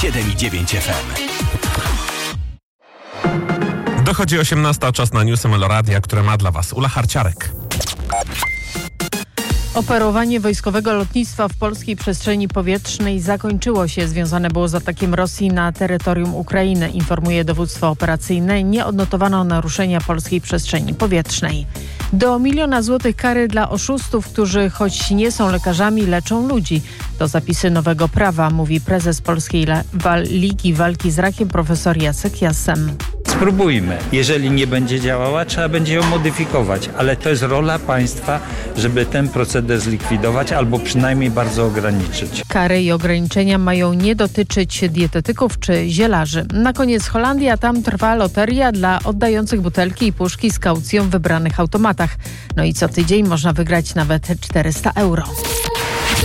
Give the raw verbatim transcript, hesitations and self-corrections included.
siedem i dziewięć F M. Dochodzi osiemnasta, czas na newsy Meloradia, które ma dla Was Ula Harciarek. Operowanie wojskowego lotnictwa w polskiej przestrzeni powietrznej zakończyło się. Związane było z atakiem Rosji na terytorium Ukrainy, informuje dowództwo operacyjne. Nie odnotowano naruszenia polskiej przestrzeni powietrznej. Do miliona złotych kary dla oszustów, którzy choć nie są lekarzami, leczą ludzi. To zapisy nowego prawa, mówi prezes Polskiej La- Wal- Ligi Walki z Rakiem profesor Jacek Jassem. Spróbujmy. Jeżeli nie będzie działała, trzeba będzie ją modyfikować, ale to jest rola państwa, żeby ten proceder zlikwidować albo przynajmniej bardzo ograniczyć. Kary i ograniczenia mają nie dotyczyć dietetyków czy zielarzy. Na koniec Holandia, tam trwa loteria dla oddających butelki i puszki z kaucją w wybranych automatach. No i co tydzień można wygrać nawet czterysta euro.